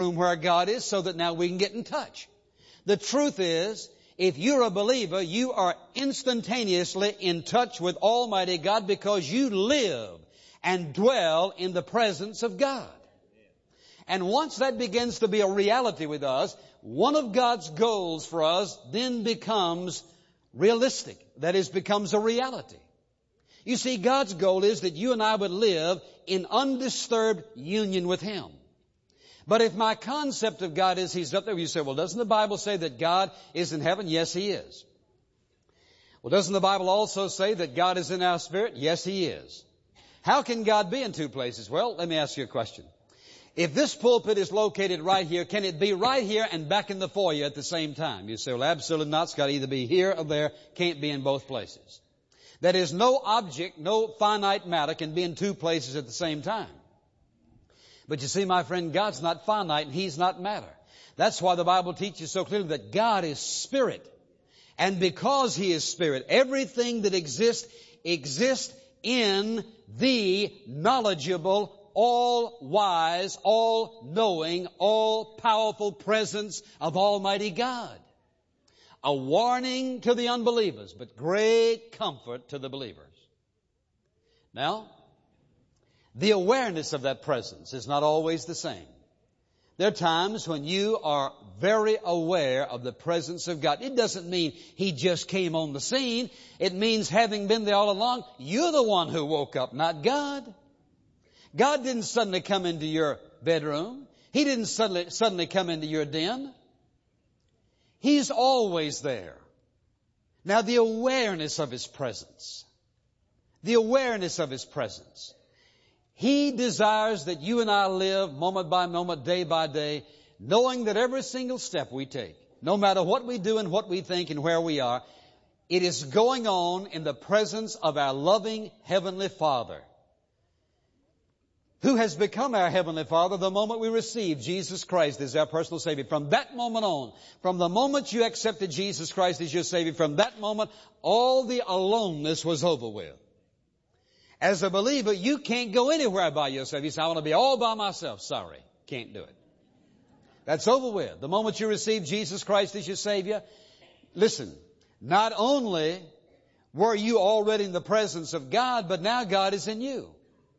room where God is so that now we can get in touch. The truth is, if you're a believer, you are instantaneously in touch with Almighty God because you live and dwell in the presence of God. And once that begins to be a reality with us, one of God's goals for us then becomes realistic. That is, becomes a reality. You see, God's goal is that you and I would live in undisturbed union with Him. But if my concept of God is He's up there, you say, well, doesn't the Bible say that God is in heaven? Yes, He is. Well, doesn't the Bible also say that God is in our spirit? Yes, He is. How can God be in two places? Well, let me ask you a question. If this pulpit is located right here, can it be right here and back in the foyer at the same time? You say, well, absolutely not. It's got to either be here or there. Can't be in both places. That is, no object, no finite matter can be in two places at the same time. But you see, my friend, God's not finite and He's not matter. That's why the Bible teaches so clearly that God is spirit. And because He is spirit, everything that exists in the knowledgeable, all-wise, all-knowing, all-powerful presence of Almighty God. A warning to the unbelievers, but great comfort to the believers. Now, the awareness of that presence is not always the same. There are times when you are very aware of the presence of God. It doesn't mean He just came on the scene. It means, having been there all along, you're the one who woke up, not God. God didn't suddenly come into your bedroom. He didn't suddenly come into your den. He's always there. Now, the awareness of His presence. The awareness of His presence. He desires that you and I live moment by moment, day by day, knowing that every single step we take, no matter what we do and what we think and where we are, it is going on in the presence of our loving Heavenly Father, who has become our Heavenly Father the moment we receive Jesus Christ as our personal Savior. From that moment on, from the moment you accepted Jesus Christ as your Savior, from that moment, all the aloneness was over with. As a believer, you can't go anywhere by yourself. You say, I want to be all by myself. Sorry, can't do it. That's over with. The moment you receive Jesus Christ as your Savior, listen, not only were you already in the presence of God, but now God is in you.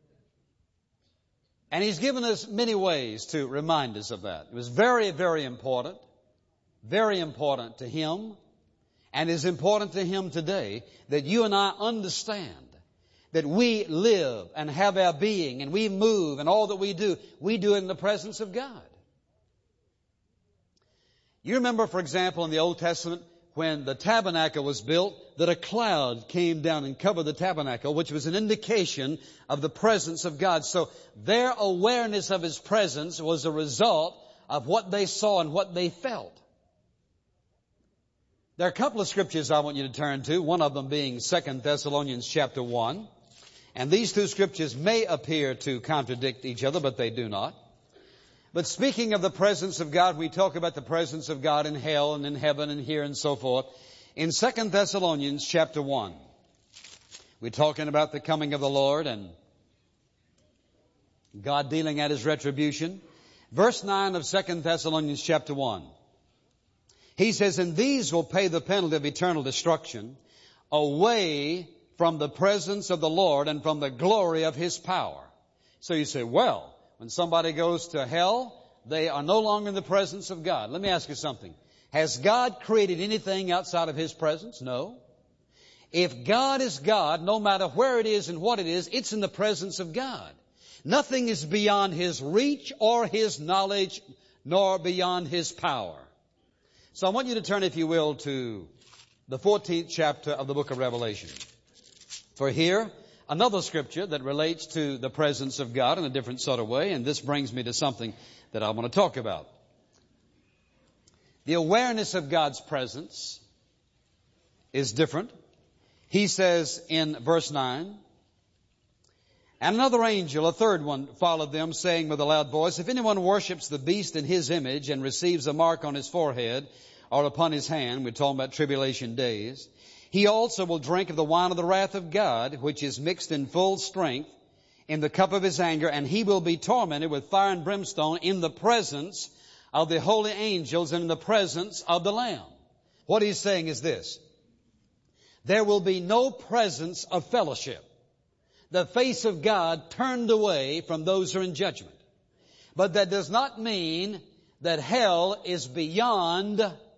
And He's given us many ways to remind us of that. It was very, very important to Him, and is important to Him today that you and I understand that we live and have our being and we move and all that we do it in the presence of God. You remember, for example, in the Old Testament, when the tabernacle was built, that a cloud came down and covered the tabernacle, which was an indication of the presence of God. So their awareness of His presence was a result of what they saw and what they felt. There are a couple of scriptures I want you to turn to, one of them being 2 Thessalonians chapter 1. And these two scriptures may appear to contradict each other, but they do not. But speaking of the presence of God, we talk about the presence of God in hell and in heaven and here and so forth. In 2 Thessalonians chapter 1, we're talking about the coming of the Lord and God dealing out His retribution. Verse 9 of 2 Thessalonians chapter 1. He says, and these will pay the penalty of eternal destruction away from the presence of the Lord and from the glory of His power. So you say, well, when somebody goes to hell, they are no longer in the presence of God. Let me ask you something. Has God created anything outside of His presence? No. If God is God, no matter where it is and what it is, it's in the presence of God. Nothing is beyond His reach or His knowledge, nor beyond His power. So I want you to turn, if you will, to the 14th chapter of the book of Revelation. For here, another scripture that relates to the presence of God in a different sort of way, and this brings me to something that I want to talk about. The awareness of God's presence is different. He says in verse 9, and another angel, a third one, followed them, saying with a loud voice, if anyone worships the beast in his image and receives a mark on his forehead or upon his hand, we're talking about tribulation days, he also will drink of the wine of the wrath of God, which is mixed in full strength in the cup of his anger, and he will be tormented with fire and brimstone in the presence of the holy angels and in the presence of the Lamb. What he's saying is this: there will be no presence of fellowship. The face of God turned away from those who are in judgment. But that does not mean that hell is beyond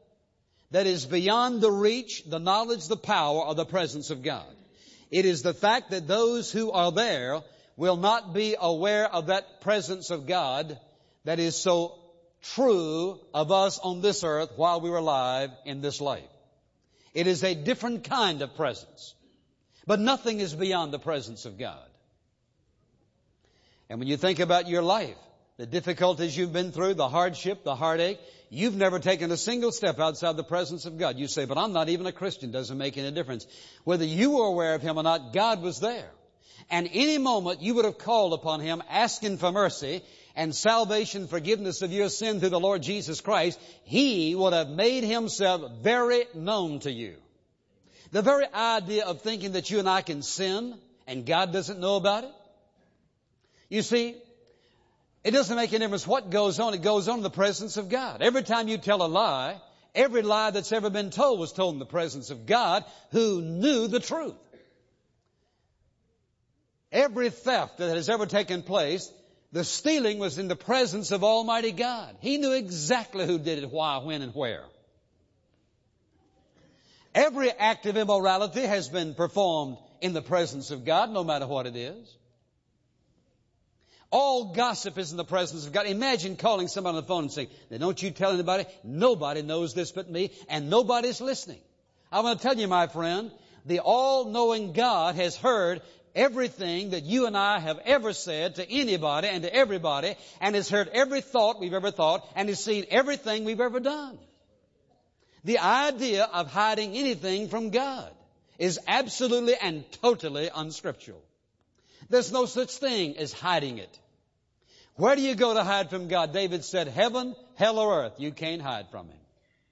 the reach, the knowledge, the power, or the presence of God. It is the fact that those who are there will not be aware of that presence of God that is so true of us on this earth while we were alive in this life. It is a different kind of presence. But nothing is beyond the presence of God. And when you think about your life, the difficulties you've been through, the hardship, the heartache, you've never taken a single step outside the presence of God. You say, but I'm not even a Christian. Doesn't make any difference. Whether you were aware of Him or not, God was there. And any moment you would have called upon Him asking for mercy and salvation, forgiveness of your sin through the Lord Jesus Christ, He would have made Himself very known to you. The very idea of thinking that you and I can sin and God doesn't know about it. You see, it doesn't make any difference what goes on. It goes on in the presence of God. Every time you tell a lie, every lie that's ever been told was told in the presence of God, who knew the truth. Every theft that has ever taken place, the stealing was in the presence of Almighty God. He knew exactly who did it, why, when, and where. Every act of immorality has been performed in the presence of God, no matter what it is. All gossip is in the presence of God. Imagine calling somebody on the phone and saying, now don't you tell anybody. Nobody knows this but me, and nobody's listening. I want to tell you, my friend, the all-knowing God has heard everything that you and I have ever said to anybody and to everybody, and has heard every thought we've ever thought, and has seen everything we've ever done. The idea of hiding anything from God is absolutely and totally unscriptural. There's no such thing as hiding it. Where do you go to hide from God? David said, heaven, hell, or earth, you can't hide from Him.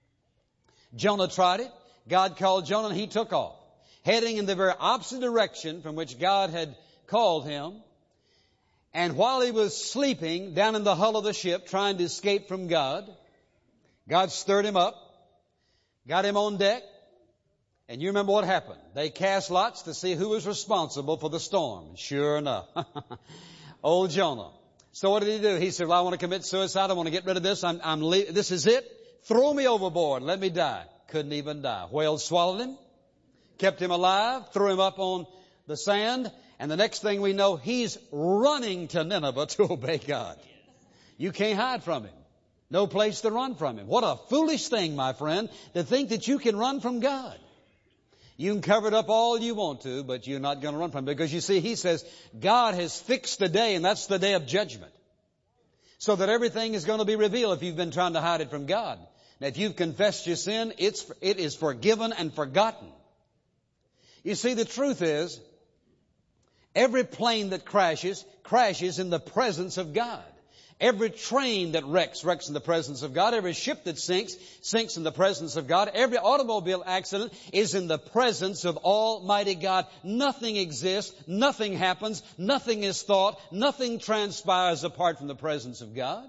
Jonah tried it. God called Jonah and he took off, heading in the very opposite direction from which God had called him. And while he was sleeping down in the hull of the ship trying to escape from God, God stirred him up, got him on deck, and you remember what happened. They cast lots to see who was responsible for the storm. Sure enough, old Jonah. So what did he do? He said, well, I want to commit suicide. I want to get rid of this. This is it. Throw me overboard. Let me die. Couldn't even die. Whale swallowed him, kept him alive, threw him up on the sand, and the next thing we know, he's running to Nineveh to obey God. You can't hide from Him. No place to run from Him. What a foolish thing, my friend, to think that you can run from God. You can cover it up all you want to, but you're not going to run from Him. Because you see, He says, God has fixed a day, and that's the day of judgment. So that everything is going to be revealed if you've been trying to hide it from God. Now, if you've confessed your sin, it is forgiven and forgotten. You see, the truth is, every plane that crashes in the presence of God. Every train that wrecks in the presence of God. Every ship that sinks in the presence of God. Every automobile accident is in the presence of Almighty God. Nothing exists, nothing happens, nothing is thought, nothing transpires apart from the presence of God.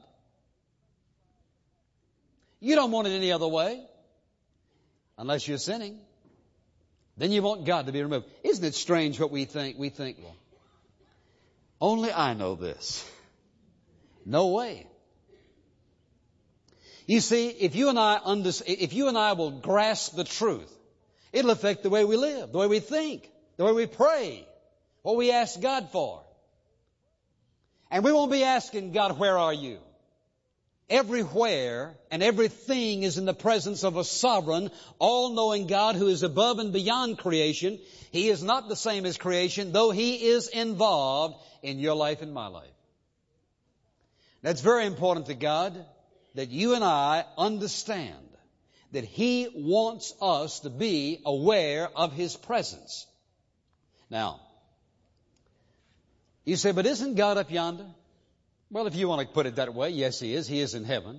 You don't want it any other way, unless you're sinning. Then you want God to be removed. Isn't it strange what we think? We think, well, only I know this. No way. You see, if you and I will grasp the truth, it'll affect the way we live, the way we think, the way we pray, what we ask God for. And we won't be asking God, where are you? Everywhere and everything is in the presence of a sovereign, all-knowing God who is above and beyond creation. He is not the same as creation, though He is involved in your life and my life. That's very important to God, that you and I understand that He wants us to be aware of His presence. Now, you say, but isn't God up yonder? Well, if you want to put it that way, yes, He is. He is in heaven.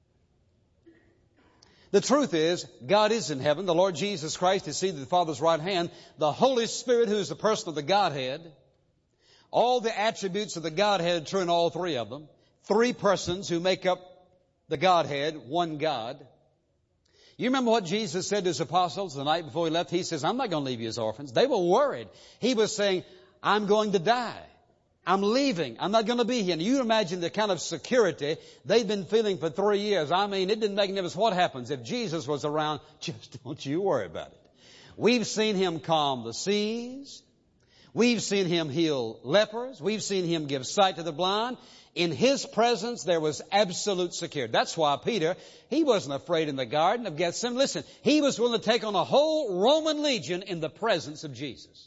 The truth is, God is in heaven. The Lord Jesus Christ is seated at the Father's right hand. The Holy Spirit, who is the person of the Godhead, All the attributes of the Godhead are true in all three of them. Three persons who make up the Godhead, one God. You remember what Jesus said to His apostles the night before He left? He says, I'm not going to leave you as orphans. They were worried. He was saying, I'm going to die. I'm leaving. I'm not going to be here. And you imagine the kind of security they'd been feeling for 3 years. I mean, it didn't make any difference what happens. If Jesus was around, just don't you worry about it. We've seen Him calm the seas. We've seen Him heal lepers. We've seen Him give sight to the blind. In His presence, there was absolute security. That's why Peter, he wasn't afraid in the Garden of Gethsemane. Listen, he was willing to take on a whole Roman legion in the presence of Jesus.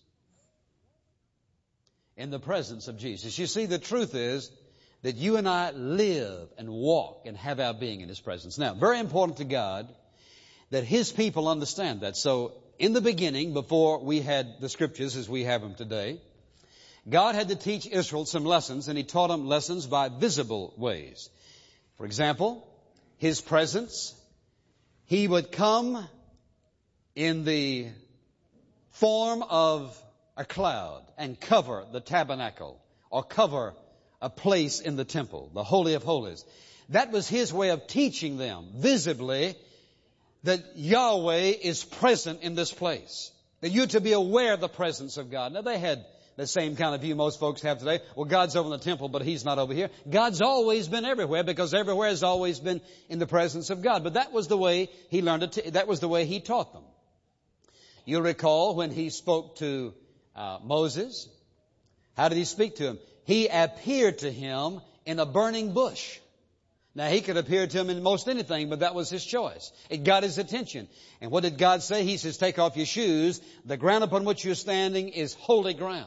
In the presence of Jesus. You see, the truth is that you and I live and walk and have our being in His presence. Now, very important to God that His people understand that. So, in the beginning, before we had the Scriptures as we have them today, God had to teach Israel some lessons, and He taught them lessons by visible ways. For example, His presence. He would come in the form of a cloud and cover the tabernacle or cover a place in the temple, the Holy of Holies. That was His way of teaching them visibly that Yahweh is present in this place. That you're to be aware of the presence of God. Now they had the same kind of view most folks have today. Well, God's over in the temple, but He's not over here. God's always been everywhere because everywhere has always been in the presence of God. But that was the way He learned it. That was the way He taught them. You'll recall when He spoke to Moses. How did He speak to him? He appeared to him in a burning bush. Now, He could appear to him in most anything, but that was His choice. It got his attention. And what did God say? He says, take off your shoes. The ground upon which you're standing is holy ground.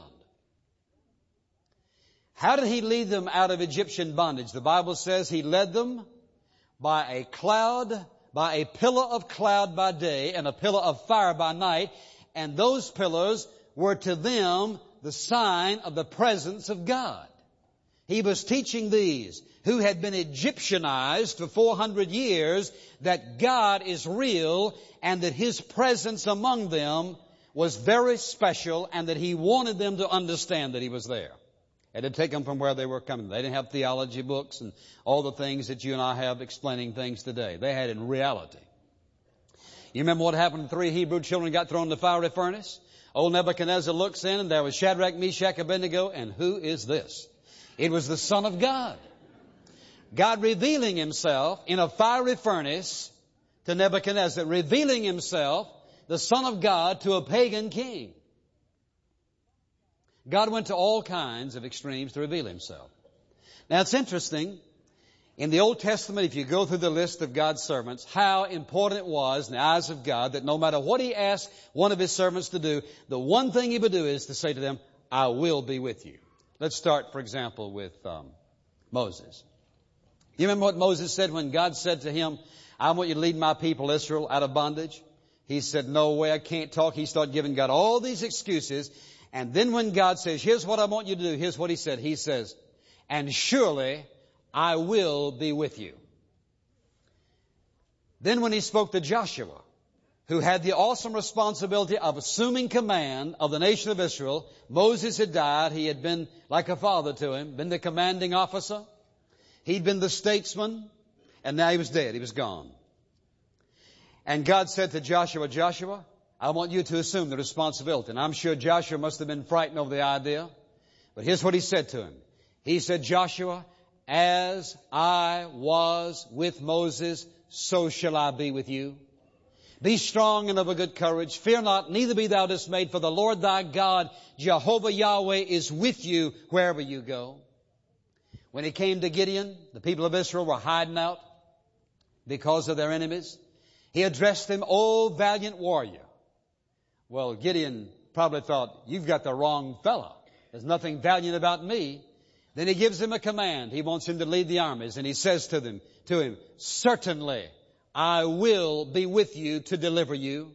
How did He lead them out of Egyptian bondage? The Bible says He led them by a cloud, by a pillar of cloud by day and a pillar of fire by night. And those pillars were to them the sign of the presence of God. He was teaching these who had been Egyptianized for 400 years that God is real and that His presence among them was very special and that He wanted them to understand that He was there. It had taken them from where they were coming. They didn't have theology books and all the things that you and I have explaining things today. They had in reality. You remember what happened when 3 Hebrew children got thrown in the fiery furnace? Old Nebuchadnezzar looks in and there was Shadrach, Meshach, Abednego, and who is this? It was the Son of God. God revealing Himself in a fiery furnace to Nebuchadnezzar, revealing Himself, the Son of God, to a pagan king. God went to all kinds of extremes to reveal Himself. Now it's interesting, in the Old Testament, if you go through the list of God's servants, how important it was in the eyes of God that no matter what He asked one of His servants to do, the one thing He would do is to say to them, I will be with you. Let's start, for example, with Moses. You remember what Moses said when God said to him, I want you to lead my people Israel out of bondage? He said, no way, I can't talk. He started giving God all these excuses. And then when God says, here's what I want you to do, here's what He said. He says, and surely I will be with you. Then when He spoke to Joshua, who had the awesome responsibility of assuming command of the nation of Israel, Moses had died. He had been like a father to him, been the commanding officer. He'd been the statesman, and now he was dead. He was gone. And God said to Joshua, Joshua, I want you to assume the responsibility. And I'm sure Joshua must have been frightened over the idea. But here's what He said to him. He said, Joshua, as I was with Moses, so shall I be with you. Be strong and of a good courage. Fear not, neither be thou dismayed, for the Lord thy God, Jehovah Yahweh, is with you wherever you go. When it came to Gideon, the people of Israel were hiding out because of their enemies. He addressed them, O valiant warrior. Well, Gideon probably thought, you've got the wrong fellow. There's nothing valiant about me. Then He gives him a command. He wants him to lead the armies. And He says to him, certainly I will be with you to deliver you.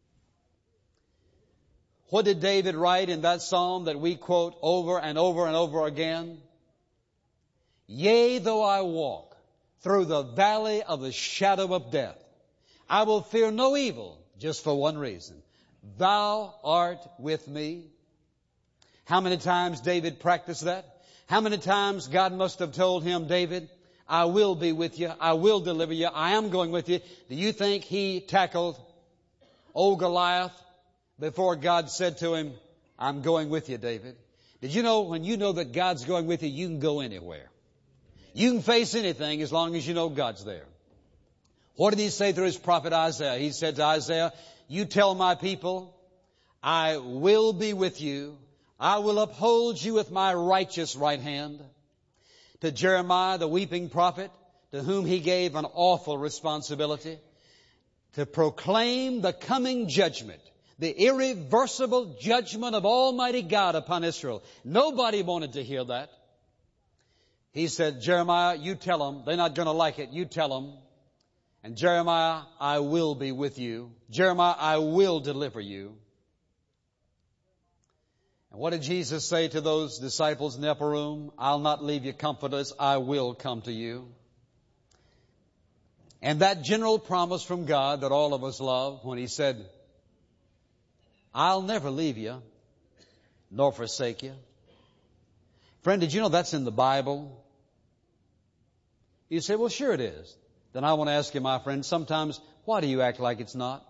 What did David write in that psalm that we quote over and over and over again? Yea, though I walk through the valley of the shadow of death, I will fear no evil, just for one reason. Thou art with me. How many times David practiced that? How many times God must have told him, David, I will be with you. I will deliver you. I am going with you. Do you think he tackled old Goliath before God said to him, I'm going with you, David? Did you know when you know that God's going with you, you can go anywhere. You can face anything as long as you know God's there. What did he say through his prophet Isaiah? He said to Isaiah, you tell my people, I will be with you. I will uphold you with my righteous right hand. To Jeremiah, the weeping prophet, to whom he gave an awful responsibility, to proclaim the coming judgment, the irreversible judgment of Almighty God upon Israel. Nobody wanted to hear that. He said, Jeremiah, you tell them. They're not going to like it. You tell them. And Jeremiah, I will be with you. Jeremiah, I will deliver you. And what did Jesus say to those disciples in the upper room? I'll not leave you comfortless. I will come to you. And that general promise from God that all of us love when He said, I'll never leave you nor forsake you. Friend, did you know that's in the Bible? You say, well, sure it is. Then I want to ask you, my friend, sometimes, why do you act like it's not?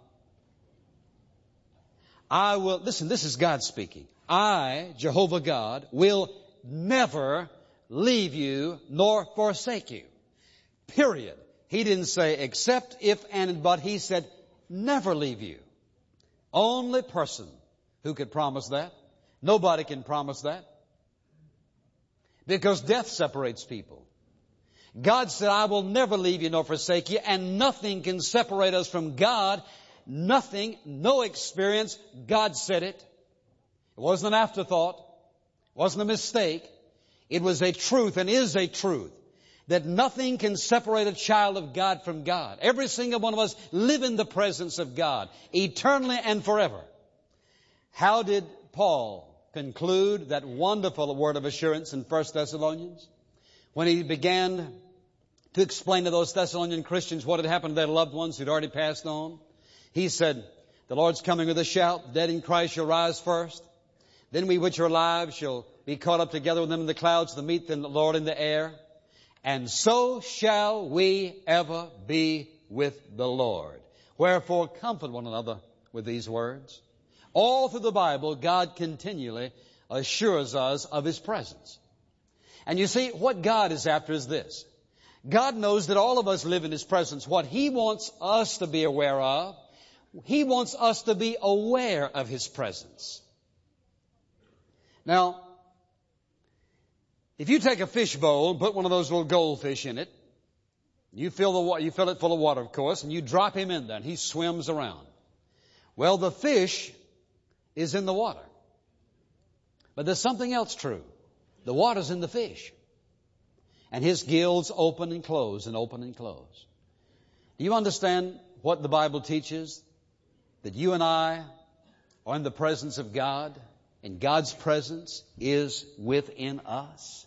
Listen, this is God speaking. I, Jehovah God, will never leave you nor forsake you. Period. He didn't say except, if, and, but. He said never leave you. Only person who could promise that. Nobody can promise that. Because death separates people. God said, I will never leave you nor forsake you, and nothing can separate us from God. Nothing, no experience. God said it. It wasn't an afterthought. It wasn't a mistake. It was a truth and is a truth that nothing can separate a child of God from God. Every single one of us live in the presence of God eternally and forever. How did Paul conclude that wonderful word of assurance in 1 Thessalonians? When he began to explain to those Thessalonian Christians what had happened to their loved ones who'd already passed on, he said, the Lord's coming with a shout. The dead in Christ shall rise first. Then we which are alive shall be caught up together with them in the clouds to meet the Lord in the air. And so shall we ever be with the Lord. Wherefore comfort one another with these words. All through the Bible, God continually assures us of His presence. And you see, what God is after is this. God knows that all of us live in His presence. What He wants us to be aware of, He wants us to be aware of His presence. Now, if you take a fish bowl and put one of those little goldfish in it, you fill it full of water, of course, and you drop him in there, and he swims around. Well, the fish is in the water. But there's something else true. The water's in the fish. And his gills open and close and open and close. Do you understand what the Bible teaches? That you and I are in the presence of God, and God's presence is within us.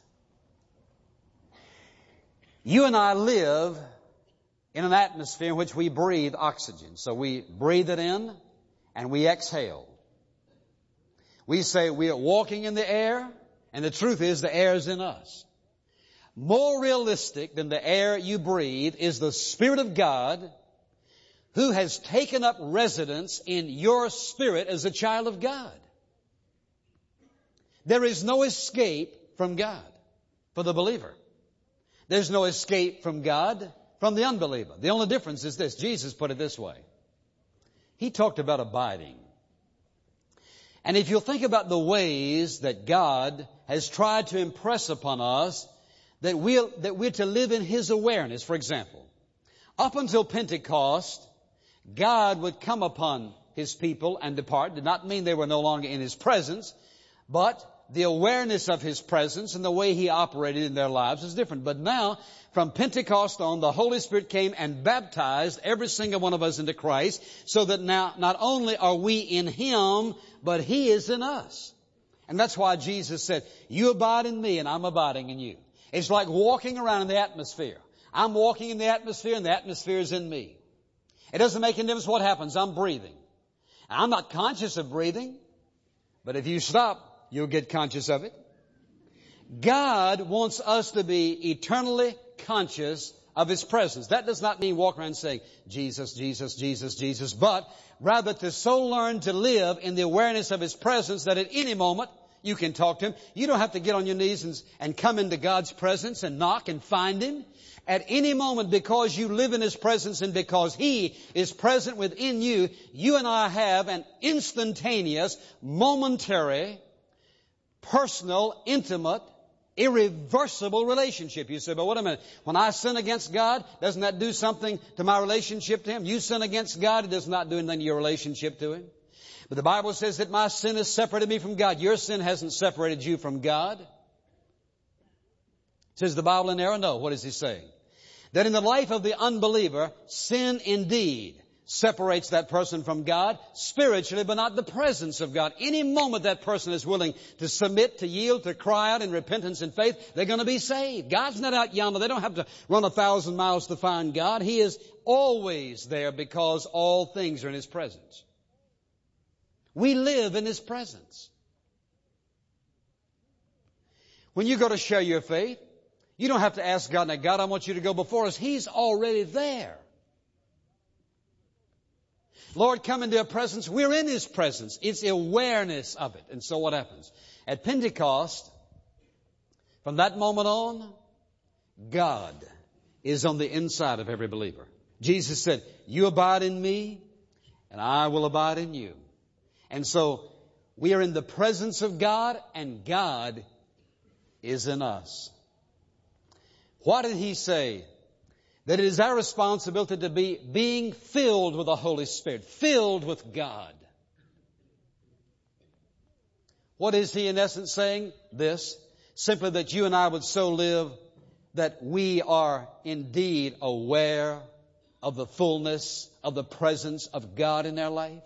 You and I live in an atmosphere in which we breathe oxygen. So we breathe it in and we exhale. We say we are walking in the air, and the truth is the air is in us. More realistic than the air you breathe is the Spirit of God who has taken up residence in your spirit as a child of God. There is no escape from God for the believer. There's no escape from God from the unbeliever. The only difference is this. Jesus put it this way. He talked about abiding. And if you'll think about the ways that God has tried to impress upon us that we're to live in His awareness. For example, up until Pentecost, God would come upon His people and depart. Did not mean they were no longer in His presence, but the awareness of His presence and the way He operated in their lives is different. But now, from Pentecost on, the Holy Spirit came and baptized every single one of us into Christ, so that now not only are we in Him, but He is in us. And that's why Jesus said, you abide in me and I'm abiding in you. It's like walking around in the atmosphere. I'm walking in the atmosphere and the atmosphere is in me. It doesn't make any difference what happens. I'm breathing. I'm not conscious of breathing, but if you stop you'll get conscious of it. God wants us to be eternally conscious of His presence. That does not mean walk around saying, Jesus, Jesus, Jesus, Jesus, but rather to so learn to live in the awareness of His presence that at any moment you can talk to Him. You don't have to get on your knees and come into God's presence and knock and find Him. At any moment, because you live in His presence and because He is present within you, you and I have an instantaneous, momentary, personal, intimate, irreversible relationship. You say, but wait a minute. When I sin against God, doesn't that do something to my relationship to Him? You sin against God, it does not do anything to your relationship to Him. But the Bible says that my sin has separated me from God. Your sin hasn't separated you from God. Says the Bible in there? No. What is He saying? That in the life of the unbeliever, sin indeed separates that person from God spiritually, but not the presence of God. Any moment that person is willing to submit, to yield, to cry out in repentance and faith, they're going to be saved. God's not out yonder. They don't have to run 1,000 miles to find God. He is always there because all things are in His presence. We live in His presence. When you go to share your faith, you don't have to ask God, now God, I want you to go before us. He's already there. Lord, come into your presence. We're in His presence. It's awareness of it. And so what happens? At Pentecost, from that moment on, God is on the inside of every believer. Jesus said, you abide in me, and I will abide in you. And so we are in the presence of God, and God is in us. What did He say? That it is our responsibility to be being filled with the Holy Spirit, filled with God. What is He in essence saying? This, simply that you and I would so live that we are indeed aware of the fullness of the presence of God in our life.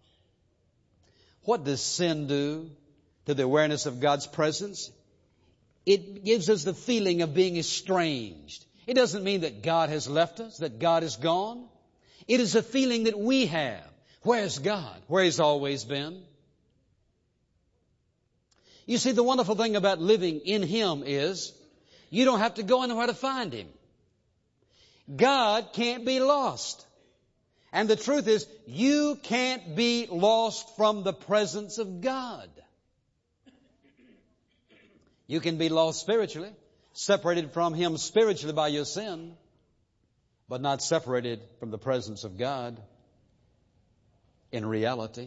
What does sin do to the awareness of God's presence? It gives us the feeling of being estranged. It doesn't mean that God has left us, that God is gone. It is a feeling that we have. Where's God? Where He's always been. You see, the wonderful thing about living in Him is you don't have to go anywhere to find Him. God can't be lost. And the truth is, you can't be lost from the presence of God. You can be lost spiritually, separated from Him spiritually by your sin, but not separated from the presence of God in reality.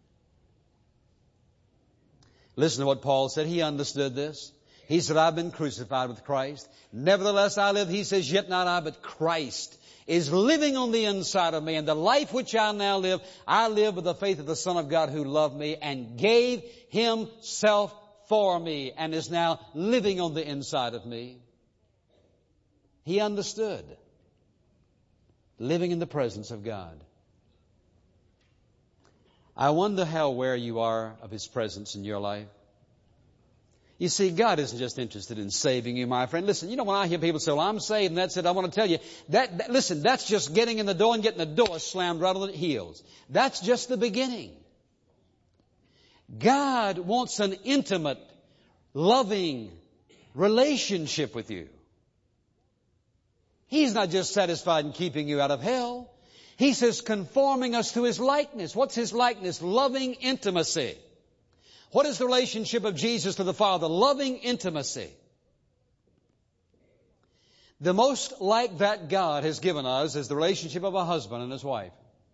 Listen to what Paul said. He understood this. He said, I've been crucified with Christ. Nevertheless I live, he says, yet not I, but Christ is living on the inside of me. And the life which I now live, I live with the faith of the Son of God who loved me and gave Himself for me and is now living on the inside of me. He understood living in the presence of God. I wonder how aware you are of His presence in your life. You see, God isn't just interested in saving you, my friend. Listen, when I hear people say, well, I'm saved and that's it, I want to tell you, listen, that's just getting in the door and getting the door slammed right on the heels. That's just the beginning. God wants an intimate, loving relationship with you. He's not just satisfied in keeping you out of hell. He says conforming us to His likeness. What's His likeness? Loving intimacy. What is the relationship of Jesus to the Father? Loving intimacy. The most like that God has given us is the relationship of a husband and his wife.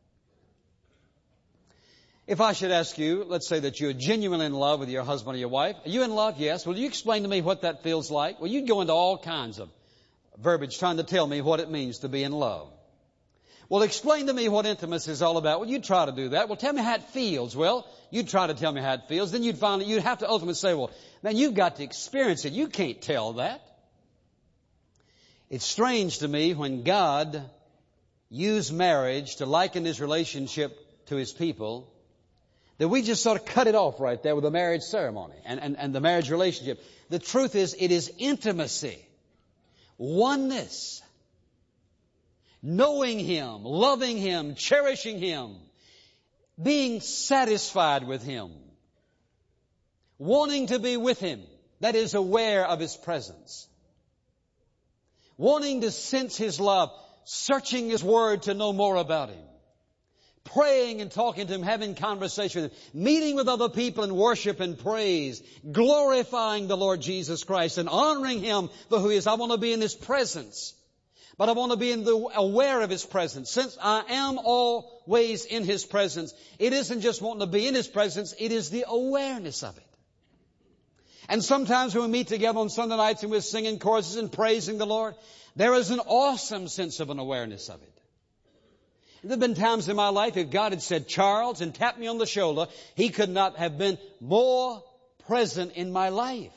If I should ask you, let's say that you're genuinely in love with your husband or your wife. Are you in love? Yes. Will you explain to me what that feels like? Well, you'd go into all kinds of verbiage trying to tell me what it means to be in love. Well, explain to me what intimacy is all about. Well, you'd try to do that. Well, tell me how it feels. Well, you'd try to tell me how it feels. Then you'd have to ultimately say, well, man, you've got to experience it. You can't tell that. It's strange to me when God used marriage to liken His relationship to His people, that we just sort of cut it off right there with the marriage ceremony and the marriage relationship. The truth is, it is intimacy, oneness, knowing Him, loving Him, cherishing Him, being satisfied with Him. wanting to be with Him, that is, aware of His presence, wanting to sense His love, searching His Word to know more about Him, praying and talking to Him, having conversation with Him, meeting with other people in worship and praise, glorifying the Lord Jesus Christ and honoring Him for who He is. I want to be in His presence, but I want to be aware of His presence. Since I am always in His presence, it isn't just wanting to be in His presence, it is the awareness of it. And sometimes when we meet together on Sunday nights and we're singing choruses and praising the Lord, there is an awesome sense of an awareness of it. There have been times in my life, if God had said, Charles, and tapped me on the shoulder, He could not have been more present in my life.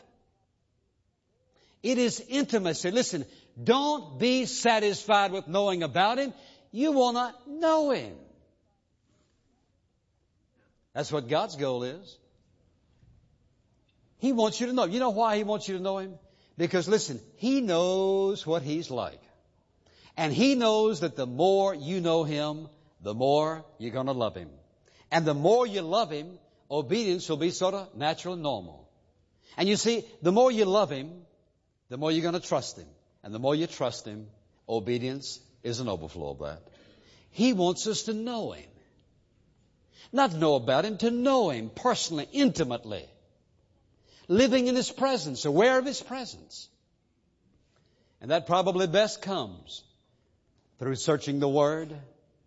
It is intimacy. Listen, don't be satisfied with knowing about Him. You want to know Him. That's what God's goal is. He wants you to know. You know why He wants you to know Him? Because listen, He knows what He's like. And He knows that the more you know Him, the more you're going to love Him. And the more you love Him, obedience will be sort of natural and normal. And you see, the more you love Him, the more you're going to trust Him. And the more you trust Him, obedience is an overflow of that. He wants us to know Him. Not know about Him, to know Him personally, intimately. Living in His presence, aware of His presence. And that probably best comes through searching the Word,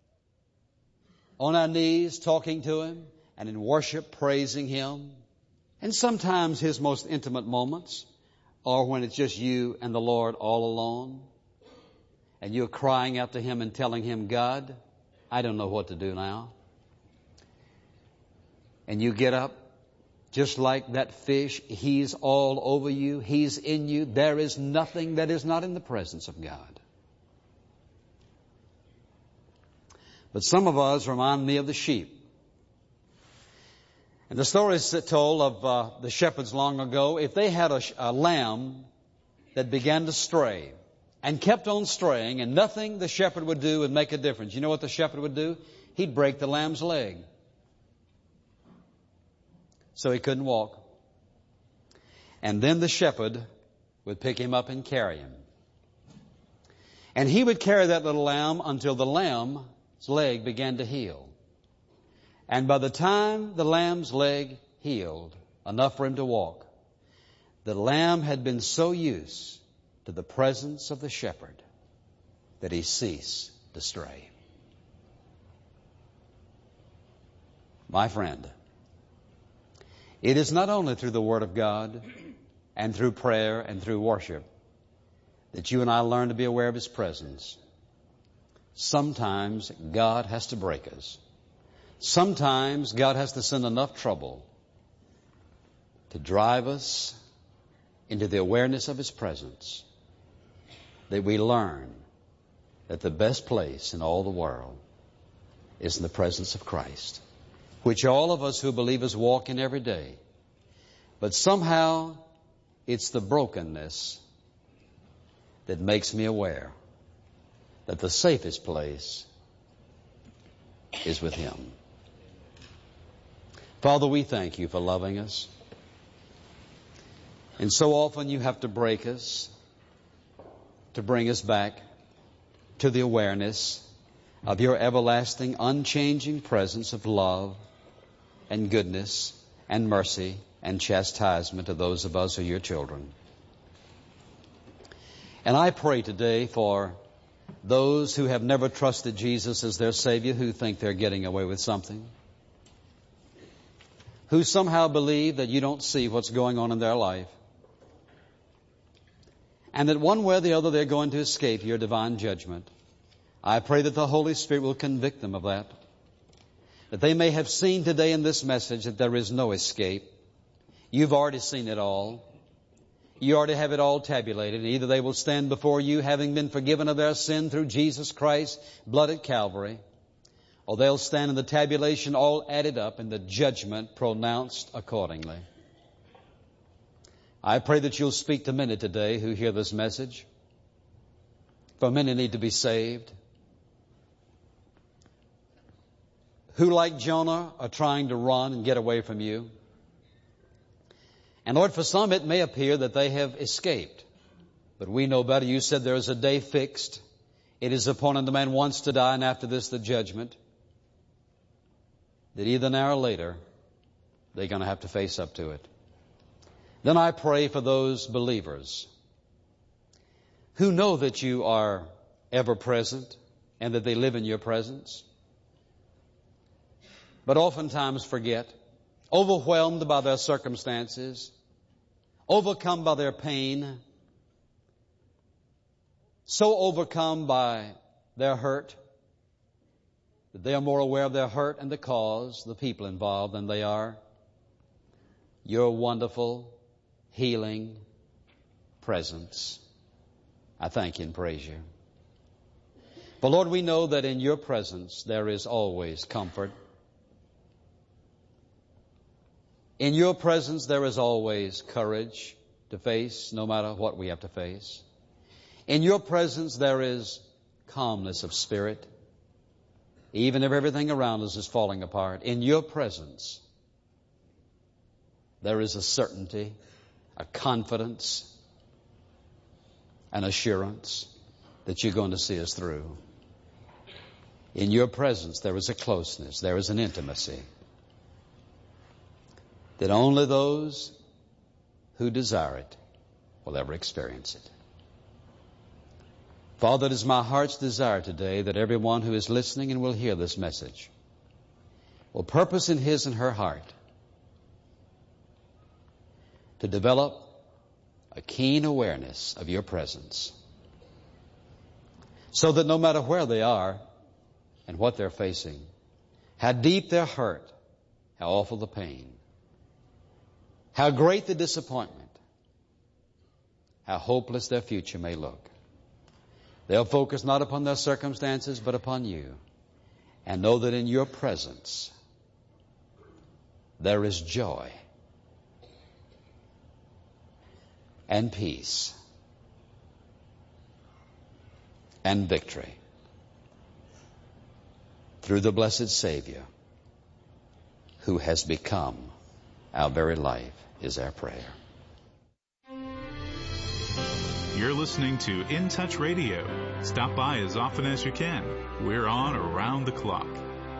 on our knees talking to Him, and in worship praising Him. And sometimes His most intimate moments are when it's just you and the Lord all alone, and you're crying out to Him and telling Him, God, I don't know what to do now. And you get up, just like that fish, He's all over you. He's in you. There is nothing that is not in the presence of God. But some of us remind me of the sheep. And the story is told of the shepherds long ago. If they had a lamb that began to stray and kept on straying, and nothing the shepherd would do would make a difference, you know what the shepherd would do? He'd break the lamb's leg, so he couldn't walk. And then the shepherd would pick him up and carry him. And he would carry that little lamb until the lamb's leg began to heal. And by the time the lamb's leg healed, enough for him to walk, the lamb had been so used to the presence of the shepherd that he ceased to stray. My friend, it is not only through the Word of God and through prayer and through worship that you and I learn to be aware of His presence. Sometimes God has to break us. Sometimes God has to send enough trouble to drive us into the awareness of His presence that we learn that the best place in all the world is in the presence of Christ, which all of us who believers walk in every day. But somehow it's the brokenness that makes me aware that the safest place is with Him. Father, we thank You for loving us. And so often You have to break us to bring us back to the awareness of Your everlasting, unchanging presence of love and goodness and mercy and chastisement to those of us who are Your children. And I pray today for those who have never trusted Jesus as their Savior, who think they're getting away with something, who somehow believe that You don't see what's going on in their life, and that one way or the other they're going to escape Your divine judgment. I pray that the Holy Spirit will convict them of that they may have seen today in this message that there is no escape. You've already seen it all. You already have it all tabulated. Either they will stand before You having been forgiven of their sin through Jesus Christ's blood at Calvary, or they'll stand in the tabulation all added up and the judgment pronounced accordingly. I pray that You'll speak to many today who hear this message, for many need to be saved, who like Jonah are trying to run and get away from You. And Lord, for some it may appear that they have escaped. But we know better. You said there is a day fixed. It is appointed the man once to die, and after this the judgment. That either now or later, they're going to have to face up to it. Then I pray for those believers who know that you are ever present and that they live in your presence, but oftentimes forget, overwhelmed by their circumstances, overcome by their pain, so overcome by their hurt that they are more aware of their hurt and the cause, the people involved, than they are your wonderful, healing presence. I thank you and praise you. But Lord, we know that in your presence there is always comfort. In your presence there is always courage to face no matter what we have to face. In your presence there is calmness of spirit, even if everything around us is falling apart. In your presence there is a certainty, a confidence, an assurance that you're going to see us through. In your presence there is a closeness, there is an intimacy that only those who desire it will ever experience it. Father, it is my heart's desire today that everyone who is listening and will hear this message will purpose in his and her heart to develop a keen awareness of your presence, so that no matter where they are and what they're facing, how deep their hurt, how awful the pain, how great the disappointment, how hopeless their future may look, they'll focus not upon their circumstances but upon you, and know that in your presence there is joy and peace and victory through the blessed Savior who has become our very life, is our prayer. You're listening to In Touch Radio. Stop by as often as you can. We're on around the clock.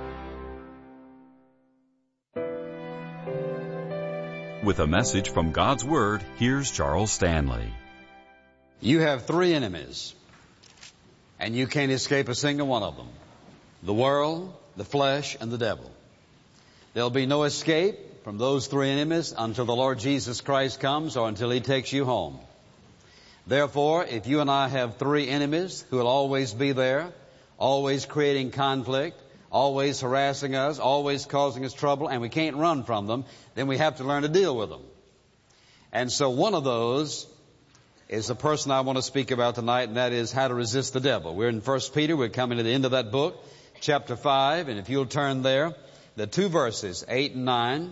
With a message from God's Word, here's Charles Stanley. You have three enemies, and you can't escape a single one of them: the world, the flesh, and the devil. There'll be no escape from those three enemies until the Lord Jesus Christ comes or until He takes you home. Therefore, if you and I have three enemies who will always be there, always creating conflict, always harassing us, always causing us trouble, and we can't run from them, then we have to learn to deal with them. And so one of those is the person I want to speak about tonight, and that is how to resist the devil. We're in 1 Peter. We're coming to the end of that book, chapter 5, and if you'll turn there, the two verses, 8 and 9,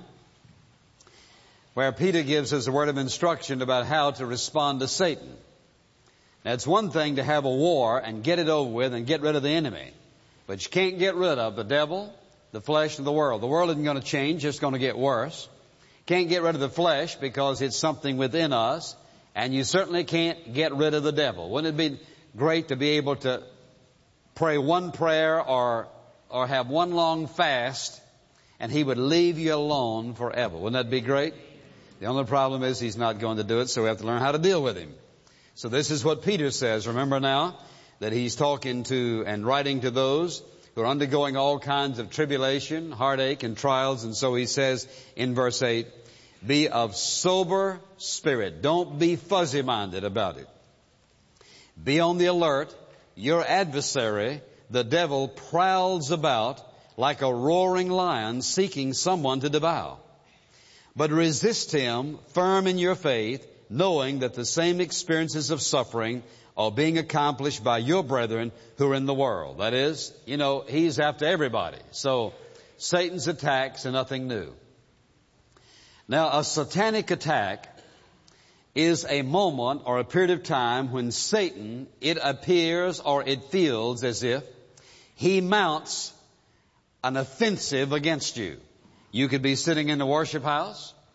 where Peter gives us a word of instruction about how to respond to Satan. Now, it's one thing to have a war and get it over with and get rid of the enemy. But you can't get rid of the devil, the flesh, and the world. The world isn't going to change, it's going to get worse. Can't get rid of the flesh because it's something within us. And you certainly can't get rid of the devil. Wouldn't it be great to be able to pray one prayer or have one long fast and he would leave you alone forever? Wouldn't that be great? The only problem is he's not going to do it, so we have to learn how to deal with him. So this is what Peter says. Remember now that he's talking to and writing to those who are undergoing all kinds of tribulation, heartache, and trials. And so he says in verse 8, be of sober spirit. Don't be fuzzy-minded about it. Be on the alert. Your adversary, the devil, prowls about like a roaring lion seeking someone to devour. But resist him firm in your faith, knowing that the same experiences of suffering are being accomplished by your brethren who are in the world. That is, he's after everybody. So Satan's attacks are nothing new. Now, a satanic attack is a moment or a period of time when Satan, it appears or it feels as if he mounts an offensive against you. You could be sitting in the worship house.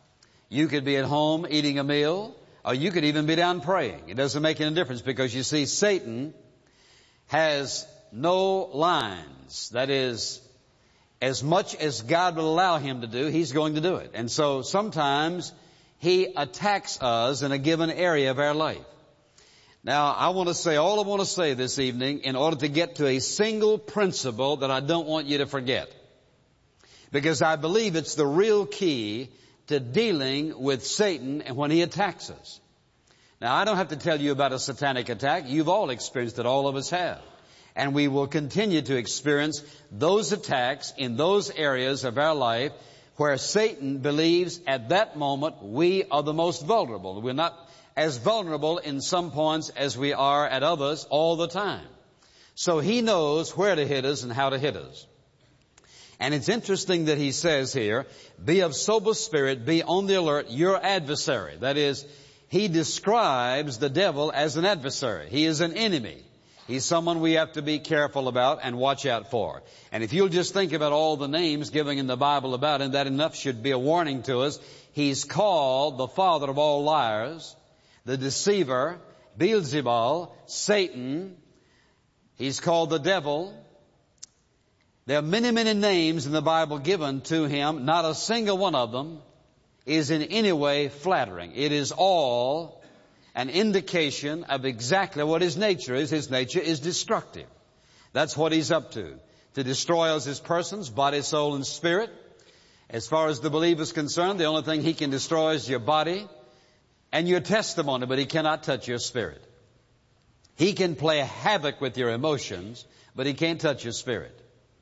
You could be at home eating a meal, or you could even be down praying. It doesn't make any difference, because you see, Satan has no lines. That is, as much as God will allow him to do, he's going to do it. And so sometimes he attacks us in a given area of our life. Now, all I want to say this evening in order to get to a single principle that I don't want you to forget. Because I believe it's the real key to dealing with Satan and when he attacks us. Now, I don't have to tell you about a satanic attack. You've all experienced it. All of us have. And we will continue to experience those attacks in those areas of our life where Satan believes at that moment we are the most vulnerable. We're not as vulnerable in some points as we are at others all the time. So he knows where to hit us and how to hit us. And it's interesting that he says here, be of sober spirit, be on the alert, your adversary. That is, he describes the devil as an adversary. He is an enemy. He's someone we have to be careful about and watch out for. And if you'll just think about all the names given in the Bible about him, that enough should be a warning to us. He's called the father of all liars, the deceiver, Beelzebul, Satan. He's called the devil. There are many, many names in the Bible given to him. Not a single one of them is in any way flattering. It is all an indication of exactly what his nature is. His nature is destructive. That's what he's up to destroy us as persons, body, soul, and spirit. As far as the believer is concerned, the only thing he can destroy is your body and your testimony, but he cannot touch your spirit. He can play havoc with your emotions, but he can't touch your spirit.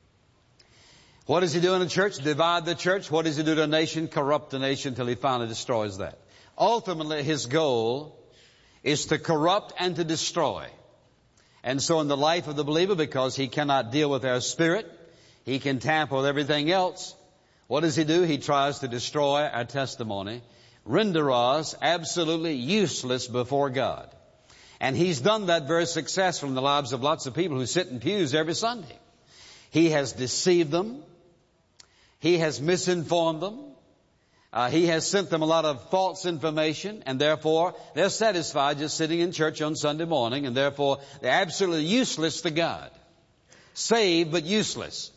What does he do in a church? Divide the church. What does he do to a nation? Corrupt the nation till he finally destroys that. Ultimately, his goal is to corrupt and to destroy. And so in the life of the believer, because he cannot deal with our spirit, he can tamper with everything else. What does he do? He tries to destroy our testimony, render us absolutely useless before God. And he's done that very successfully in the lives of lots of people who sit in pews every Sunday. He has deceived them. He has misinformed them. He has sent them a lot of false information, and therefore they're satisfied just sitting in church on Sunday morning, and therefore they're absolutely useless to God. Saved but useless.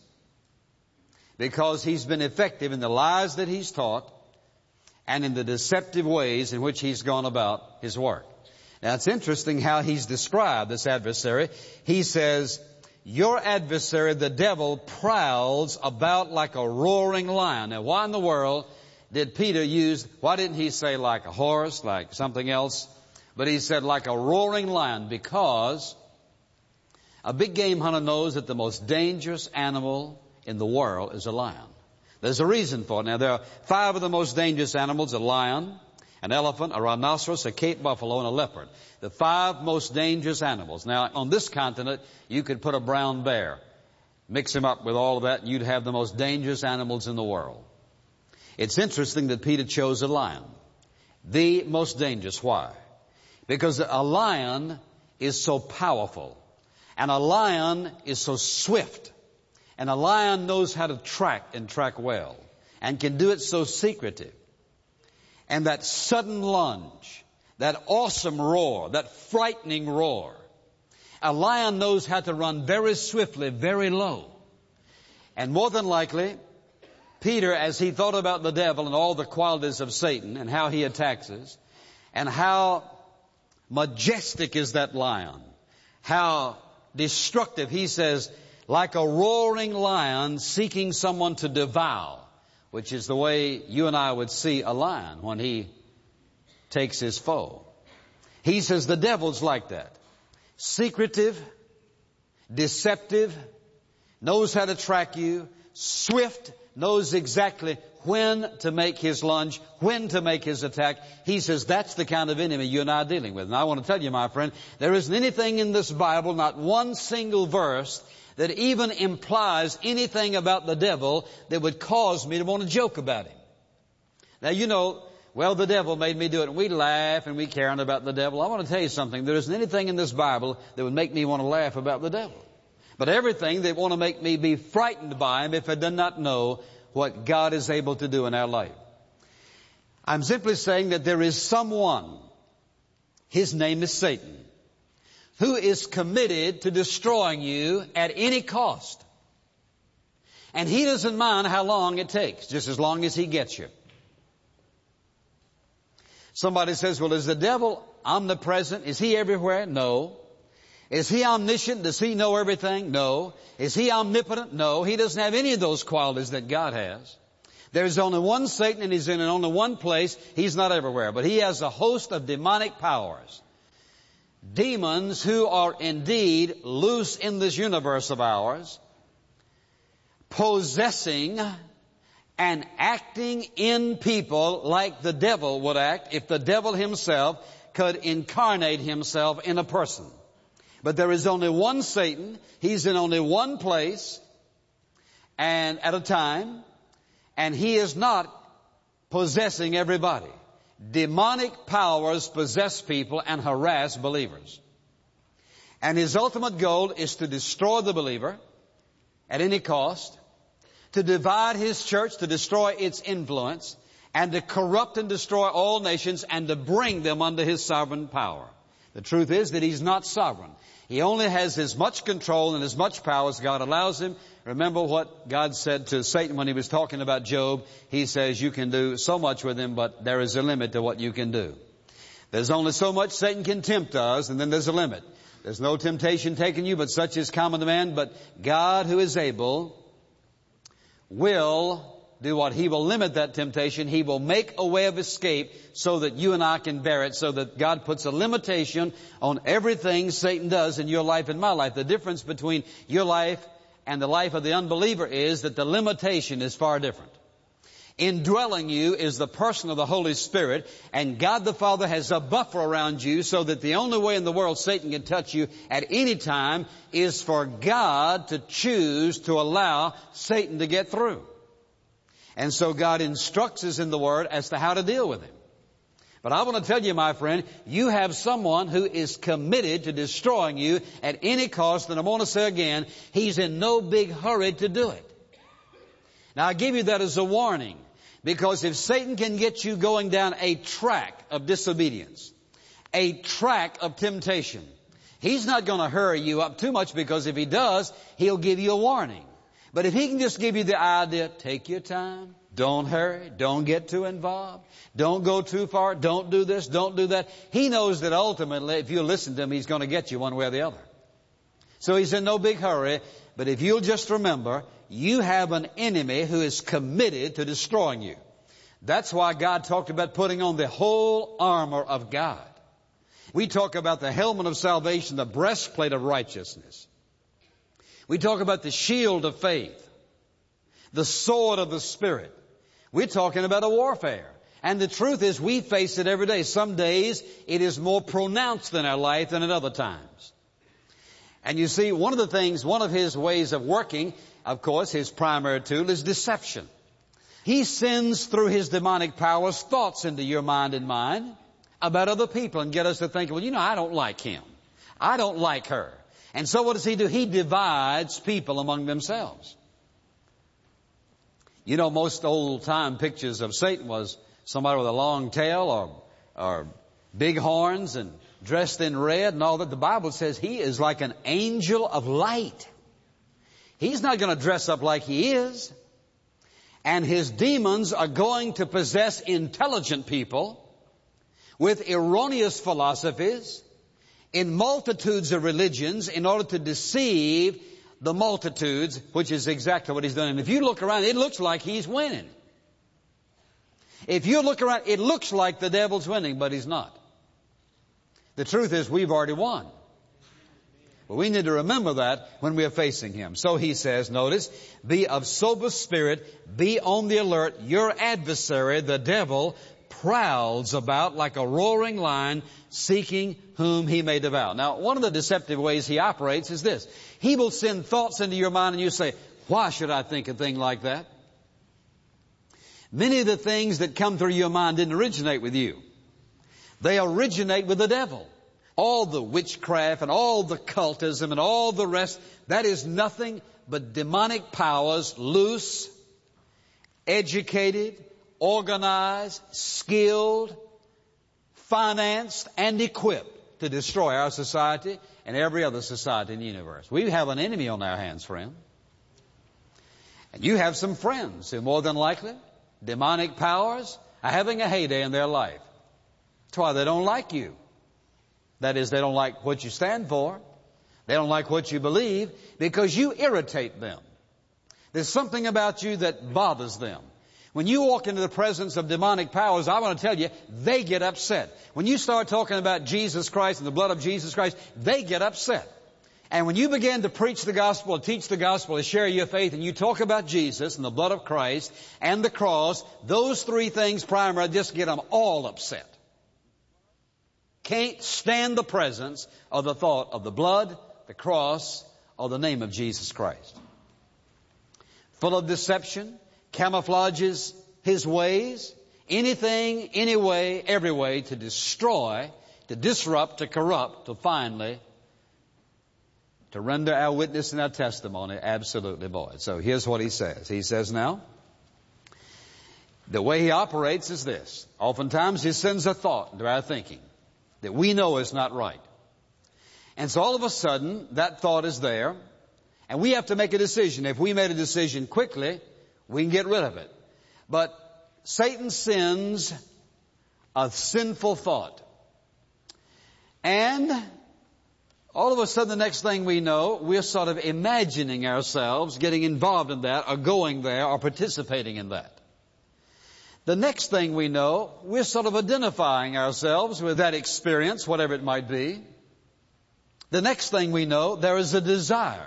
Because he's been effective in the lies that he's taught and in the deceptive ways in which he's gone about his work. Now it's interesting how he's described this adversary. He says, your adversary, the devil, prowls about like a roaring lion. Now why in the world did Peter use, why didn't he say like a horse, like something else? But he said like a roaring lion, because a big game hunter knows that the most dangerous animal in the world is a lion. There's a reason for it. Now there are 5 of the most dangerous animals: a lion, an elephant, a rhinoceros, a Cape buffalo, and a leopard. The 5 most dangerous animals. Now on this continent, you could put a brown bear, mix him up with all of that, and you'd have the most dangerous animals in the world. It's interesting that Peter chose a lion. The most dangerous. Why? Because a lion is so powerful. And a lion is so swift. And a lion knows how to track and track well. And can do it so secretive. And that sudden lunge, that awesome roar, that frightening roar. A lion knows how to run very swiftly, very low. And more than likely, Peter, as he thought about the devil and all the qualities of Satan and how he attacks us, and how majestic is that lion, how destructive, he says, like a roaring lion seeking someone to devour, which is the way you and I would see a lion when he takes his foe. He says the devil's like that. Secretive, deceptive, knows how to track you, swift, knows exactly when to make his lunge, when to make his attack. He says that's the kind of enemy you and I are dealing with. And I want to tell you, my friend, there isn't anything in this Bible, not one single verse, that even implies anything about the devil that would cause me to want to joke about him. Now, you know, well, the devil made me do it. And we laugh and we carry on about the devil. I want to tell you something. There isn't anything in this Bible that would make me want to laugh about the devil. But everything that want to make me be frightened by him if I do not know what God is able to do in our life. I'm simply saying that there is someone, his name is Satan, who is committed to destroying you at any cost. And he doesn't mind how long it takes, just as long as he gets you. Somebody says, well, is the devil omnipresent? Is he everywhere? No. Is he omniscient? Does he know everything? No. Is he omnipotent? No. He doesn't have any of those qualities that God has. There's only one Satan, and he's in only one place. He's not everywhere. But he has a host of demonic powers. Demons who are indeed loose in this universe of ours, possessing and acting in people like the devil would act if the devil himself could incarnate himself in a person. But there is only one Satan. He's in only one place and at a time, and he is not possessing everybody. Demonic powers possess people and harass believers. And his ultimate goal is to destroy the believer at any cost, to divide his church, to destroy its influence, and to corrupt and destroy all nations and to bring them under his sovereign power. The truth is that he's not sovereign. He only has as much control and as much power as God allows him. Remember what God said to Satan when he was talking about Job. He says, you can do so much with him, but there is a limit to what you can do. There's only so much Satan can tempt us, and then there's a limit. There's no temptation taken you, but such is common to man. But God, who is able, will do what? He will limit that temptation. He will make a way of escape so that you and I can bear it, so that God puts a limitation on everything Satan does in your life and my life. The difference between your life and the life of the unbeliever is that the limitation is far different. Indwelling you is the person of the Holy Spirit, and God the Father has a buffer around you so that the only way in the world Satan can touch you at any time is for God to choose to allow Satan to get through. And so God instructs us in the Word as to how to deal with him. But I want to tell you, my friend, you have someone who is committed to destroying you at any cost, and I want to say again, he's in no big hurry to do it. Now, I give you that as a warning, because if Satan can get you going down a track of disobedience, a track of temptation, he's not going to hurry you up too much, because if he does, he'll give you a warning. But if he can just give you the idea, take your time, don't hurry, don't get too involved, don't go too far, don't do this, don't do that, he knows that ultimately, if you listen to him, he's going to get you one way or the other. So he's in no big hurry, but if you'll just remember, you have an enemy who is committed to destroying you. That's why God talked about putting on the whole armor of God. We talk about the helmet of salvation, the breastplate of righteousness. We talk about the shield of faith, the sword of the Spirit. We're talking about a warfare. And the truth is we face it every day. Some days it is more pronounced in our life than at other times. And you see, one of his ways of working, of course, his primary tool is deception. He sends through his demonic powers thoughts into your mind and mine about other people and get us to think, well, I don't like him. I don't like her. And so what does he do? He divides people among themselves. Most old-time pictures of Satan was somebody with a long tail or big horns and dressed in red and all that. The Bible says he is like an angel of light. He's not going to dress up like he is. And his demons are going to possess intelligent people with erroneous philosophies in multitudes of religions in order to deceive the multitudes, which is exactly what he's done. And if you look around, it looks like he's winning. If you look around, it looks like the devil's winning, but he's not. The truth is we've already won. But we need to remember that when we are facing him. So he says, notice, be of sober spirit, be on the alert. Your adversary, the devil, prowls about like a roaring lion, seeking whom he may devour. Now, one of the deceptive ways he operates is this. He will send thoughts into your mind and you say, why should I think a thing like that? Many of the things that come through your mind didn't originate with you. They originate with the devil. All the witchcraft and all the cultism and all the rest, that is nothing but demonic powers, loose, educated, organized, skilled, financed, and equipped to destroy our society and every other society in the universe. We have an enemy on our hands, friend. And you have some friends who more than likely, demonic powers, are having a heyday in their life. That's why they don't like you. That is, they don't like what you stand for. They don't like what you believe because you irritate them. There's something about you that bothers them. When you walk into the presence of demonic powers, I want to tell you, they get upset. When you start talking about Jesus Christ and the blood of Jesus Christ, they get upset. And when you begin to preach the gospel, teach the gospel, to share your faith, and you talk about Jesus and the blood of Christ and the cross, those three things primarily just get them all upset. Can't stand the presence of the thought of the blood, the cross, or the name of Jesus Christ. Full of deception, camouflages his ways, anything, any way, every way to destroy, to disrupt, to corrupt, to finally to render our witness and our testimony absolutely void. So here's what he says. He says now, the way he operates is this. Oftentimes he sends a thought into our thinking that we know is not right. And so all of a sudden, that thought is there, and we have to make a decision. If we made a decision quickly, we can get rid of it. But Satan sends a sinful thought. And all of a sudden, the next thing we know, we're sort of imagining ourselves getting involved in that, or going there, or participating in that. The next thing we know, we're sort of identifying ourselves with that experience, whatever it might be. The next thing we know, there is a desire.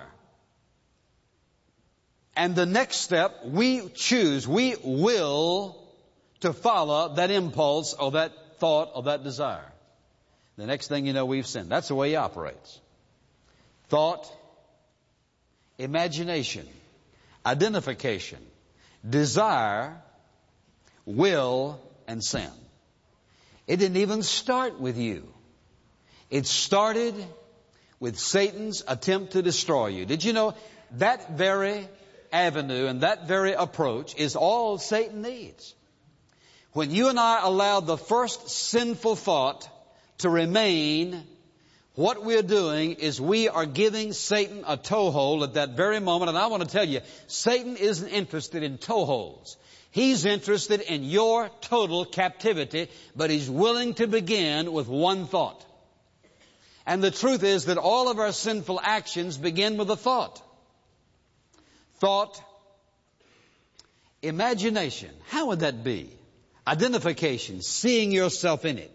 And the next step, we choose, we will to follow that impulse or that thought or that desire. The next thing you know, we've sinned. That's the way he operates. Thought, imagination, identification, desire, will, and sin. It didn't even start with you. It started with Satan's attempt to destroy you. Did you know that very avenue and that very approach is all Satan needs? When you and I allow the first sinful thought to remain, what we're doing is we are giving Satan a toehold at that very moment. And I want to tell you, Satan isn't interested in toeholds. He's interested in your total captivity, but he's willing to begin with one thought. And the truth is that all of our sinful actions begin with a thought. Thought, imagination. How would that be? Identification, seeing yourself in it.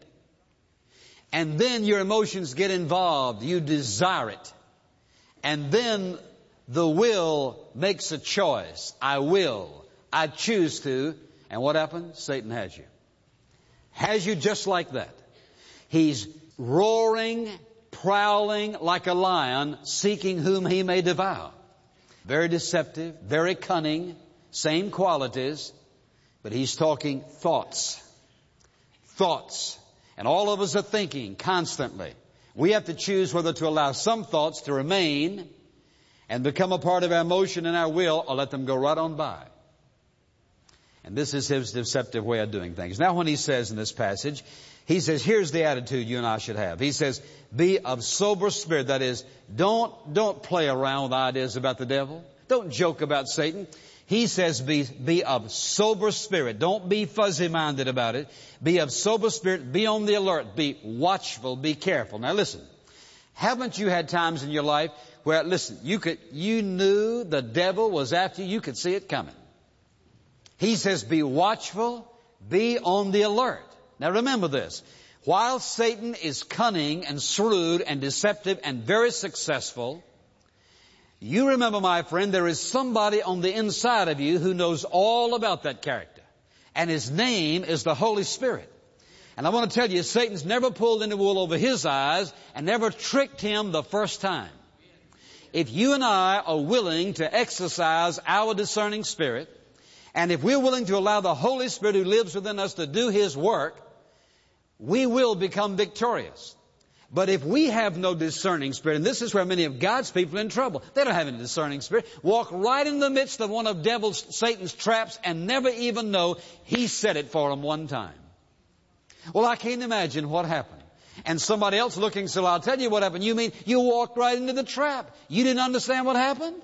And then your emotions get involved. You desire it. And then the will makes a choice. I will. I choose to. And what happens? Satan has you. Has you just like that. He's roaring, prowling like a lion, seeking whom he may devour. Very deceptive, very cunning, same qualities, but he's talking thoughts. Thoughts. And all of us are thinking constantly. We have to choose whether to allow some thoughts to remain and become a part of our emotion and our will, or let them go right on by. And this is his deceptive way of doing things. Now when he says in this passage, he says, here's the attitude you and I should have. He says, be of sober spirit. That is, don't play around with ideas about the devil. Don't joke about Satan. He says, be of sober spirit. Don't be fuzzy-minded about it. Be of sober spirit. Be on the alert. Be watchful. Be careful. Now listen, haven't you had times in your life where, listen, you knew the devil was after you. You could see it coming. He says, be watchful. Be on the alert. Now remember this. While Satan is cunning and shrewd and deceptive and very successful, you remember, my friend, there is somebody on the inside of you who knows all about that character. And his name is the Holy Spirit. And I want to tell you, Satan's never pulled any wool over his eyes and never tricked him the first time. If you and I are willing to exercise our discerning spirit, and if we're willing to allow the Holy Spirit who lives within us to do his work, we will become victorious. But if we have no discerning spirit, and this is where many of God's people are in trouble. They don't have any discerning spirit. Walk right in the midst of one of Satan's traps and never even know he set it for them one time. Well, I can't imagine what happened. And somebody else looking said, I'll tell you what happened. You mean you walked right into the trap? You didn't understand what happened?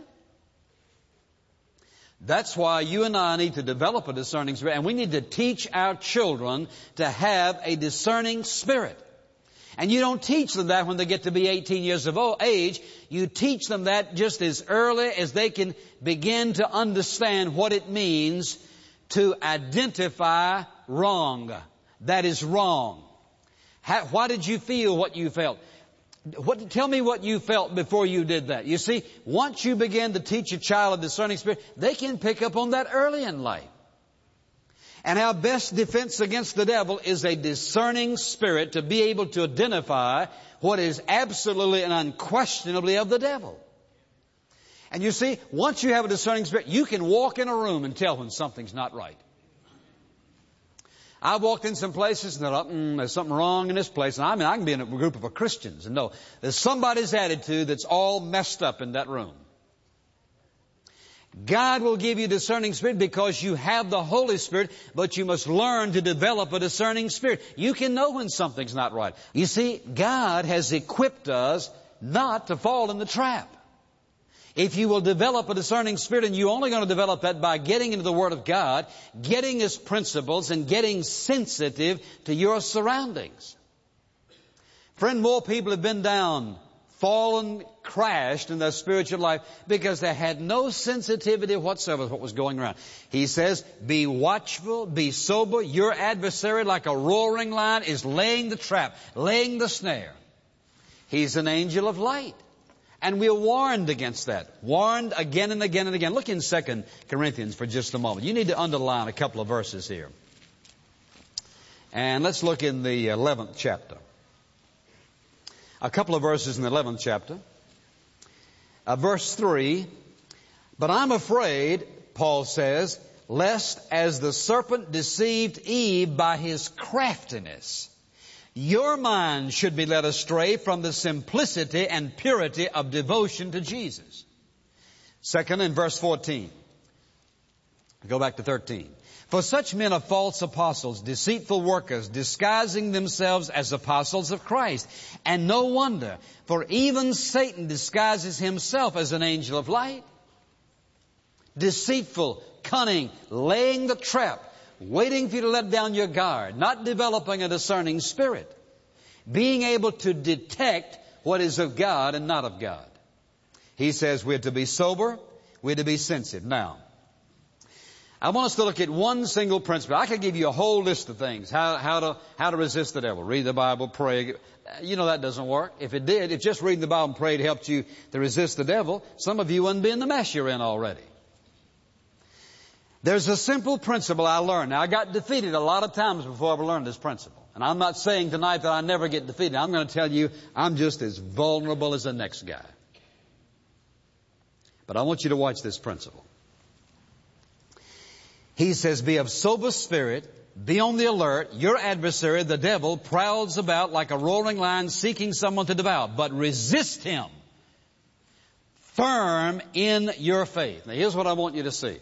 That's why you and I need to develop a discerning spirit. And we need to teach our children to have a discerning spirit. And you don't teach them that when they get to be 18 years of age. You teach them that just as early as they can begin to understand what it means to identify wrong. That is wrong. Why did you feel what you felt? Tell me what you felt before you did that. You see, once you begin to teach a child a discerning spirit, they can pick up on that early in life. And our best defense against the devil is a discerning spirit to be able to identify what is absolutely and unquestionably of the devil. And you see, once you have a discerning spirit, you can walk in a room and tell when something's not right. I walked in some places and thought, there's something wrong in this place. And I can be in a group of Christians and know there's somebody's attitude that's all messed up in that room. God will give you discerning spirit because you have the Holy Spirit, but you must learn to develop a discerning spirit. You can know when something's not right. You see, God has equipped us not to fall in the trap. If you will develop a discerning spirit, and you're only going to develop that by getting into the Word of God, getting His principles, and getting sensitive to your surroundings. Friend, more people have been down, fallen, crashed in their spiritual life because they had no sensitivity whatsoever to what was going around. He says, be watchful, be sober. Your adversary, like a roaring lion, is laying the trap, laying the snare. He's an angel of light. And we're warned against that. Warned again and again and again. Look in 2 Corinthians for just a moment. You need to underline a couple of verses here. And let's look in the 11th chapter. A couple of verses in the 11th chapter. Verse 3. But I'm afraid, Paul says, lest as the serpent deceived Eve by his craftiness, your mind should be led astray from the simplicity and purity of devotion to Jesus. Second, in verse 14. Go back to 13. For such men are false apostles, deceitful workers, disguising themselves as apostles of Christ. And no wonder, for even Satan disguises himself as an angel of light. Deceitful, cunning, laying the trap, waiting for you to let down your guard, not developing a discerning spirit, being able to detect what is of God and not of God. He says we're to be sober, we're to be sensitive. Now, I want us to look at one single principle. I could give you a whole list of things, how to resist the devil. Read the Bible, pray. You know that doesn't work. If it did, if just reading the Bible and praying helped you to resist the devil, some of you wouldn't be in the mess you're in already. There's a simple principle I learned. Now, I got defeated a lot of times before I ever learned this principle. And I'm not saying tonight that I never get defeated. I'm going to tell you I'm just as vulnerable as the next guy. But I want you to watch this principle. He says, be of sober spirit, be on the alert. Your adversary, the devil, prowls about like a roaring lion seeking someone to devour. But resist him firm in your faith. Now, here's what I want you to see.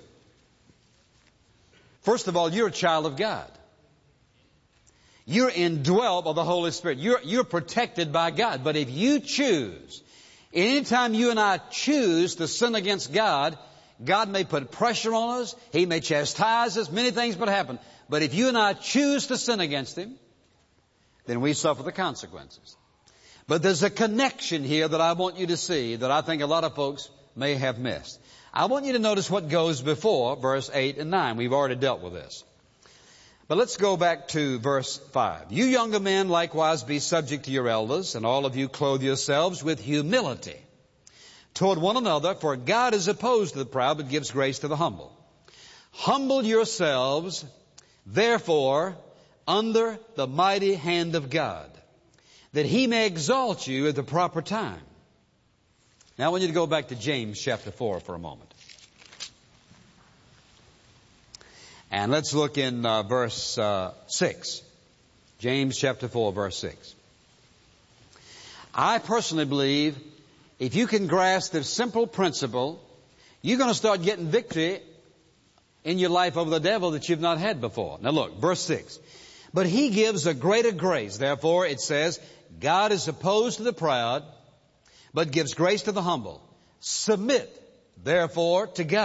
First of all, you're a child of God. You're indwelt by the Holy Spirit. You're protected by God. But if you choose, anytime you and I choose to sin against God, God may put pressure on us. He may chastise us. Many things would happen. But if you and I choose to sin against Him, then we suffer the consequences. But there's a connection here that I want you to see that I think a lot of folks may have missed. I want you to notice what goes before verse 8 and 9. We've already dealt with this. But let's go back to verse 5. You younger men likewise be subject to your elders, and all of you clothe yourselves with humility toward one another, for God is opposed to the proud, but gives grace to the humble. Humble yourselves, therefore, under the mighty hand of God, that He may exalt you at the proper time. Now I want you to go back to James chapter 4 for a moment. And let's look in verse 6. James chapter 4, verse 6. I personally believe if you can grasp this simple principle, you're going to start getting victory in your life over the devil that you've not had before. Now look, verse 6. But he gives a greater grace. Therefore, it says, God is opposed to the proud, but gives grace to the humble. Submit, therefore, to God.